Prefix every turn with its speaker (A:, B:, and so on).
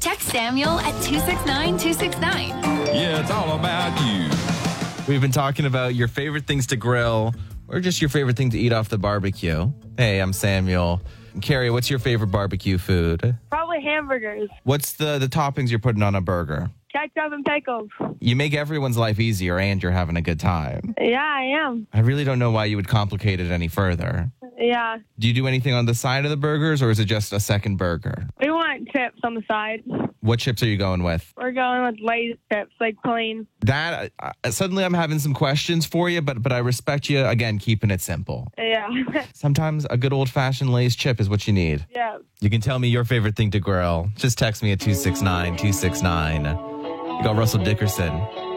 A: Text Samuel at 269-269.
B: Yeah, it's all about you.
C: We've been talking about your favorite things to grill or just your favorite thing to eat off the barbecue. Hey, I'm Samuel. Carrie, what's your favorite barbecue food?
D: Probably hamburgers.
C: What's the toppings you're putting on a burger?
D: Ketchup and pickles.
C: You make everyone's life easier and you're having a good time.
D: Yeah, I am.
C: I really don't know why you would complicate it any further.
D: Yeah.
C: Do you do anything on the side of the burgers or is it just a second burger?
D: We want chips on the side.
C: What chips are you going with?
D: We're going with Lay's chips, like plain.
C: That suddenly I'm having some questions for you, but I respect you, again, keeping it simple.
D: Yeah.
C: Sometimes a good old-fashioned Lay's chip is what you need.
D: Yeah.
C: You can tell me your favorite thing to grill. Just text me at 269-269. You got Russell Dickerson.